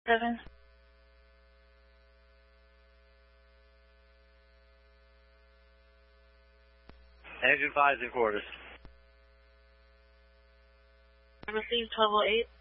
7. Engine 5 in quarters. I received 1208.